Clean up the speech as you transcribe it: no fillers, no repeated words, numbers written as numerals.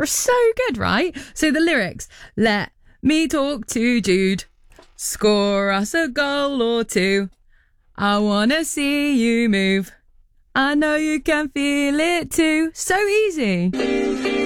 are so good, right? So the lyrics, let me talk to Jude. Score us a goal or two. I wanna see you move. I know you can feel it too. So easy.